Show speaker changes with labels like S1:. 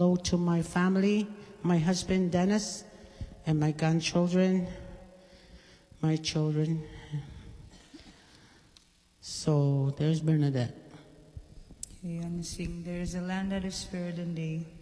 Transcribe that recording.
S1: go to my family, my husband Dennis, and my grandchildren, my children. So there's Bernadette.
S2: Okay, I'm sing There's a Land That Is Fairer Than Day.